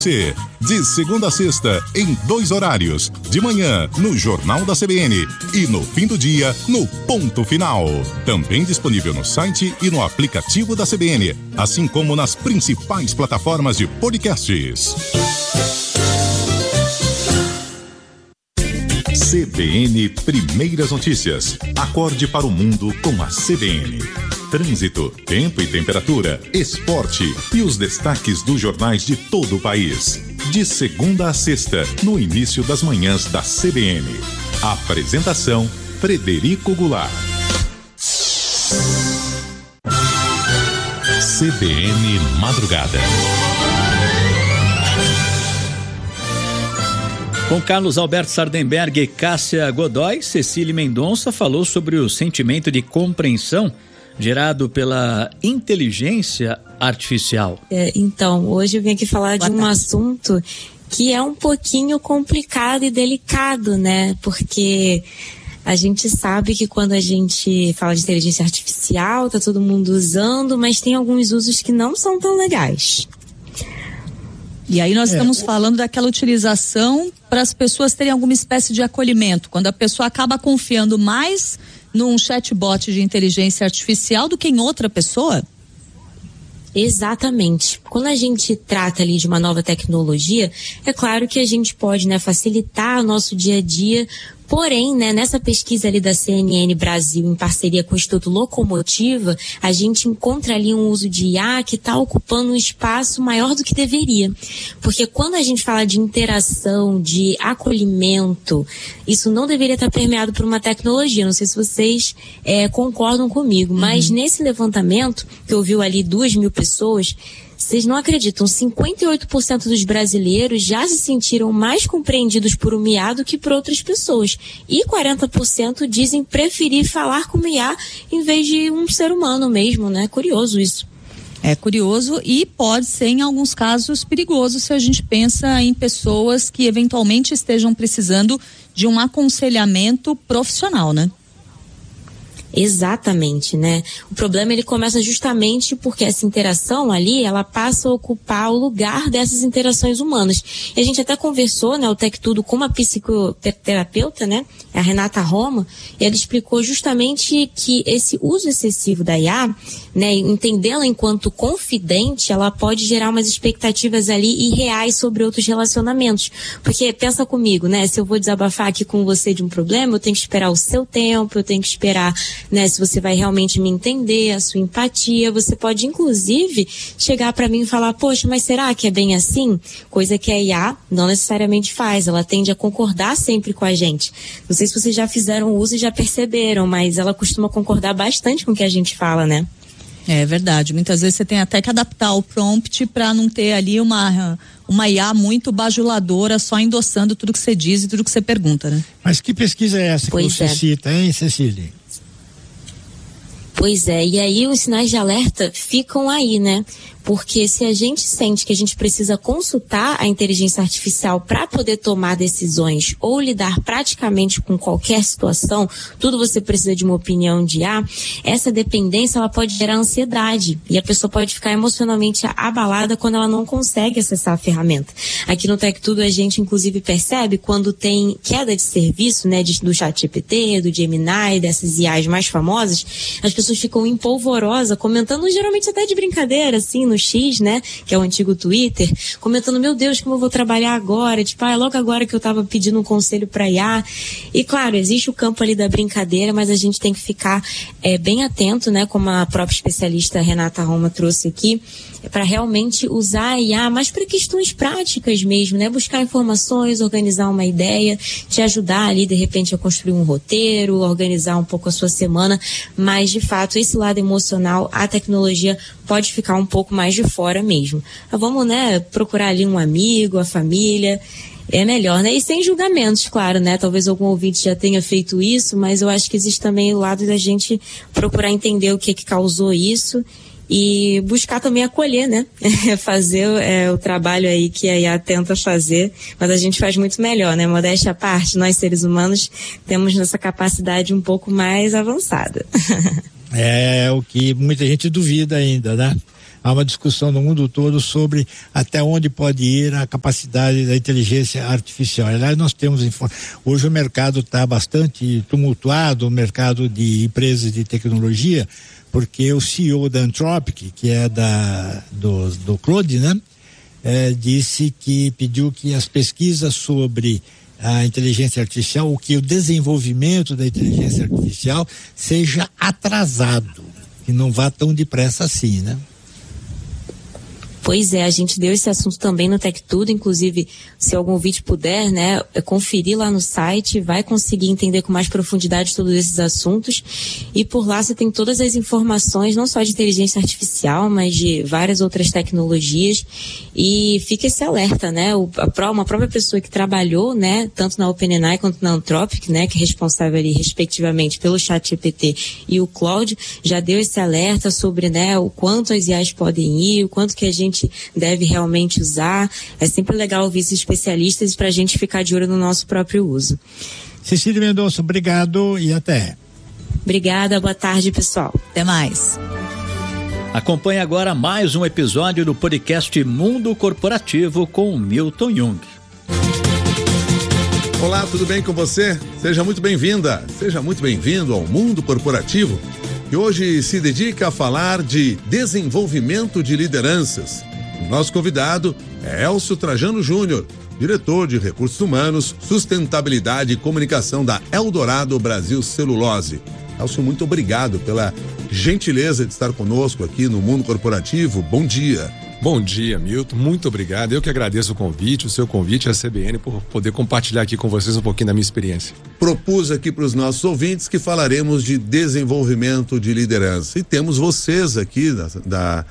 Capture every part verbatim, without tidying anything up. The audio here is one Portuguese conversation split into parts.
De segunda a sexta, em dois horários. De manhã, no Jornal da C B N. E no fim do dia, no Ponto Final. Também disponível no site e no aplicativo da C B N. Assim como nas principais plataformas de podcasts. C B N Primeiras Notícias. Acorde para o mundo com a C B N. Trânsito, tempo e temperatura, esporte e os destaques dos jornais de todo o país. De segunda a sexta, no início das manhãs da C B N. Apresentação, Frederico Goulart. C B N Madrugada. Com Carlos Alberto Sardenberg e Cássia Godoy, Cecília Mendonça falou sobre o sentimento de compreensão gerado pela inteligência artificial. É, então, hoje eu vim aqui falar Boa de um tarde. assunto que é um pouquinho complicado e delicado, né? Porque a gente sabe que quando a gente fala de inteligência artificial, tá todo mundo usando, mas tem alguns usos que não são tão legais. E aí nós é. estamos falando daquela utilização para as pessoas terem alguma espécie de acolhimento, quando a pessoa acaba confiando mais num chatbot de inteligência artificial do que em outra pessoa? Exatamente. Quando a gente trata ali de uma nova tecnologia, é claro que a gente pode, né, facilitar o nosso dia a dia. Porém, né, nessa pesquisa ali da C N N Brasil, em parceria com o Instituto Locomotiva, a gente encontra ali um uso de I A que está ocupando um espaço maior do que deveria. Porque quando a gente fala de interação, de acolhimento, isso não deveria estar permeado por uma tecnologia. Não sei se vocês é, concordam comigo, mas uhum. nesse levantamento, que ouviu ali duas mil pessoas, vocês não acreditam, cinquenta e oito por cento dos brasileiros já se sentiram mais compreendidos por um I A do que por outras pessoas. E quarenta por cento dizem preferir falar com o I A em vez de um ser humano mesmo, né? Curioso isso. É curioso e pode ser, em alguns casos, perigoso se a gente pensa em pessoas que eventualmente estejam precisando de um aconselhamento profissional, né? Exatamente, né? O problema ele começa justamente porque essa interação ali, ela passa a ocupar o lugar dessas interações humanas. E a gente até conversou, né, o Tec Tudo com uma psicoterapeuta, né, a Renata Roma, e ela explicou justamente que esse uso excessivo da I A, né, entendê-la enquanto confidente, ela pode gerar umas expectativas ali irreais sobre outros relacionamentos. Porque pensa comigo, né, se eu vou desabafar aqui com você de um problema, eu tenho que esperar o seu tempo, eu tenho que esperar, né, se você vai realmente me entender, a sua empatia. Você pode inclusive chegar para mim e falar, poxa, mas será que é bem assim? Coisa que a I A não necessariamente faz, ela tende a concordar sempre com a gente. Não sei se vocês já fizeram uso e já perceberam, mas ela costuma concordar bastante com o que a gente fala, né? É verdade, muitas vezes você tem até que adaptar o prompt para não ter ali uma, uma I A muito bajuladora, só endossando tudo que você diz e tudo que você pergunta, né? Mas que pesquisa é essa pois que você é. cita, hein, Cecília? Pois é, e aí os sinais de alerta ficam aí, né? Porque se a gente sente que a gente precisa consultar a inteligência artificial para poder tomar decisões ou lidar praticamente com qualquer situação, tudo você precisa de uma opinião de I A, essa dependência ela pode gerar ansiedade e a pessoa pode ficar emocionalmente abalada quando ela não consegue acessar a ferramenta. Aqui no Tec Tudo a gente inclusive percebe quando tem queda de serviço, né, de, do ChatGPT, do Gemini, dessas I As mais famosas, as pessoas ficam empolvorosas, comentando geralmente até de brincadeira, assim, no X, né, que é o antigo Twitter, comentando, meu Deus, como eu vou trabalhar agora, tipo, ah, é logo agora que eu tava pedindo um conselho pra I A. E claro, existe o campo ali da brincadeira, mas a gente tem que ficar é, bem atento, né, como a própria especialista Renata Roma trouxe aqui, para realmente usar a I A, mas para questões práticas mesmo, né, buscar informações, organizar uma ideia, te ajudar ali, de repente, a construir um roteiro, organizar um pouco a sua semana, mas de fato, esse lado emocional, a tecnologia pode ficar um pouco mais de fora mesmo. Mas vamos, né, procurar ali um amigo, a família, é melhor, né? E sem julgamentos, claro, né? Talvez algum ouvinte já tenha feito isso, mas eu acho que existe também o lado da gente procurar entender o que que causou isso e buscar também acolher, né? Fazer é, o trabalho aí que a I A tenta fazer, mas a gente faz muito melhor, né? Modéstia à parte, nós seres humanos temos nossa capacidade um pouco mais avançada. É o que muita gente duvida ainda, né? há uma discussão no mundo todo sobre até onde pode ir a capacidade da inteligência artificial. Aliás, nós temos, hoje o mercado está bastante tumultuado, o mercado de empresas de tecnologia, porque o C E O da Anthropic, que é da, do, do Claude, né? É, disse que pediu que as pesquisas sobre a inteligência artificial, o que o desenvolvimento da inteligência artificial seja atrasado, que não vá tão depressa assim, né? Pois é, a gente deu esse assunto também no Tech Tudo, inclusive, se algum ouvinte puder, né, conferir lá no site, vai conseguir entender com mais profundidade todos esses assuntos, e por lá você tem todas as informações, não só de inteligência artificial, mas de várias outras tecnologias, e fica esse alerta, né, o, a, uma própria pessoa que trabalhou, né, tanto na OpenAI quanto na Anthropic, né, que é responsável ali, respectivamente, pelo ChatGPT e o Claude, já deu esse alerta sobre, né, o quanto as I As podem ir, o quanto que a gente deve realmente usar. É sempre legal ouvir esses especialistas para a gente ficar de olho no nosso próprio uso. Cecília Mendonça, obrigado e até. Obrigada, boa tarde, pessoal. Até mais. Acompanhe agora mais um episódio do podcast Mundo Corporativo com Milton Jung. Olá, tudo bem com você? Seja muito bem-vinda, seja muito bem-vindo ao Mundo Corporativo, que hoje se dedica a falar de desenvolvimento de lideranças. O nosso convidado é Elcio Trajano Júnior, diretor de Recursos Humanos, Sustentabilidade e Comunicação da Eldorado Brasil Celulose. Elcio, muito obrigado pela gentileza de estar conosco aqui no Mundo Corporativo. Bom dia. Bom dia, Milton. Muito obrigado. Eu que agradeço o convite, o seu convite à C B N, por poder compartilhar aqui com vocês um pouquinho da minha experiência. Propus aqui para os nossos ouvintes que falaremos de desenvolvimento de liderança. E temos vocês aqui da, da,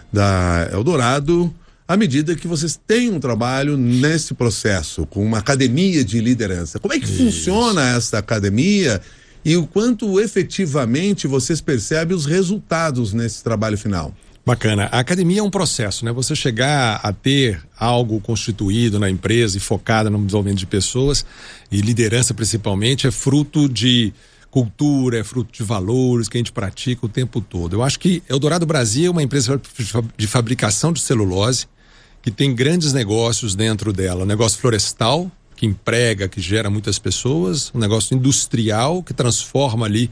da Eldorado, à medida que vocês têm um trabalho nesse processo, com uma academia de liderança. Como é que Isso. funciona essa academia e o quanto efetivamente vocês percebem os resultados nesse trabalho final? Bacana. A academia é um processo, né? Você chegar a ter algo constituído na empresa e focada no desenvolvimento de pessoas, e liderança principalmente, é fruto de cultura, é fruto de valores que a gente pratica o tempo todo. Eu acho que Eldorado Brasil é uma empresa de fabricação de celulose que tem grandes negócios dentro dela. Um negócio florestal, que emprega, que gera muitas pessoas, um negócio industrial que transforma ali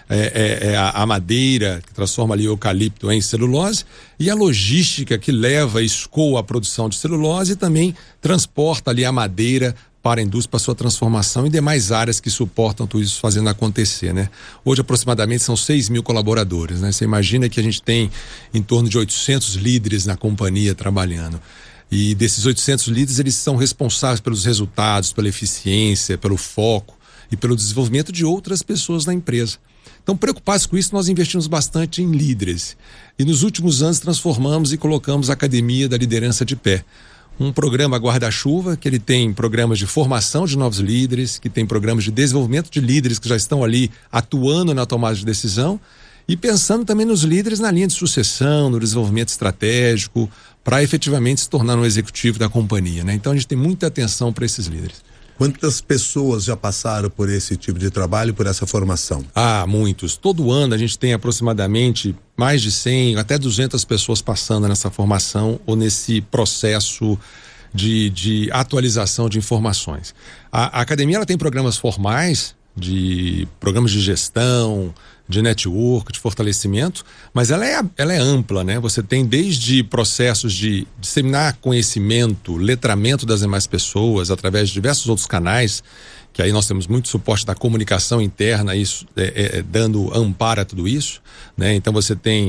é, é, é a, a madeira, que transforma ali o eucalipto em celulose, e a logística que leva e escoa a produção de celulose e também transporta ali a madeira para a indústria, para a sua transformação e demais áreas que suportam tudo isso fazendo acontecer, né? Hoje aproximadamente são seis mil colaboradores, né? Você imagina que a gente tem em torno de oitocentos líderes na companhia trabalhando. E desses oitocentos líderes, eles são responsáveis pelos resultados, pela eficiência, pelo foco e pelo desenvolvimento de outras pessoas na empresa. Então, preocupados com isso, nós investimos bastante em líderes. E nos últimos anos transformamos e colocamos a Academia da Liderança de pé. Um programa guarda-chuva, que ele tem programas de formação de novos líderes, que tem programas de desenvolvimento de líderes que já estão ali atuando na tomada de decisão, e pensando também nos líderes na linha de sucessão, no desenvolvimento estratégico, para efetivamente se tornar um executivo da companhia, né? Então a gente tem muita atenção para esses líderes. Quantas pessoas já passaram por esse tipo de trabalho, por essa formação? Ah, muitos. Todo ano a gente tem aproximadamente mais de cem, até duzentas pessoas passando nessa formação ou nesse processo de, de atualização de informações. A, a academia ela tem programas formais, de programas de gestão, de network, de fortalecimento, mas ela é, ela é ampla, né? Você tem desde processos de disseminar conhecimento, letramento das demais pessoas através de diversos outros canais, que aí nós temos muito suporte da comunicação interna, isso é, é, dando amparo a tudo isso, né? Então você tem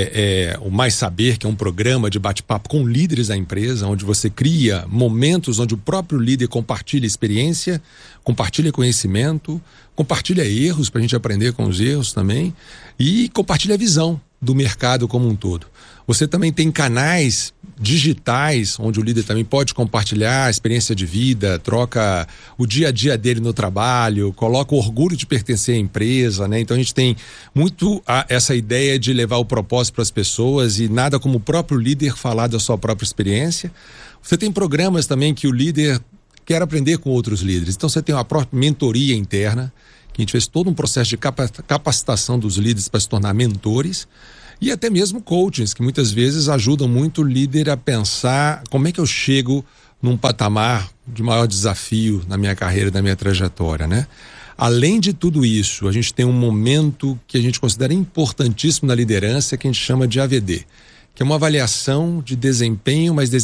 é, é, o Mais Saber, que é um programa de bate-papo com líderes da empresa, onde você cria momentos onde o próprio líder compartilha experiência, compartilha conhecimento, compartilha erros para a gente aprender com os erros também e compartilha a visão do mercado como um todo. Você também tem canais digitais, onde o líder também pode compartilhar a experiência de vida, troca o dia a dia dele no trabalho, coloca o orgulho de pertencer à empresa, né? Então a gente tem muito a, essa ideia de levar o propósito para as pessoas e nada como o próprio líder falar da sua própria experiência. Você tem programas também que o líder quer aprender com outros líderes. Então você tem uma própria mentoria interna, que a gente fez todo um processo de capacitação dos líderes para se tornar mentores. E até mesmo coachings, que muitas vezes ajudam muito o líder a pensar como é que eu chego num patamar de maior desafio na minha carreira, na minha trajetória, né? Além de tudo isso, a gente tem um momento que a gente considera importantíssimo na liderança, que a gente chama de A V D, que é uma avaliação de desempenho, mas